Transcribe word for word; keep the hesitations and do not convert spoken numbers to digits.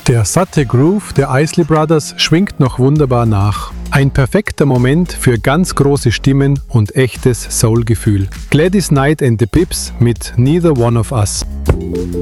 Der satte Groove der Isley Brothers schwingt noch wunderbar nach. Ein perfekter Moment für ganz große Stimmen und echtes Soul-Gefühl. Gladys Knight and the Pips mit Neither One of Us.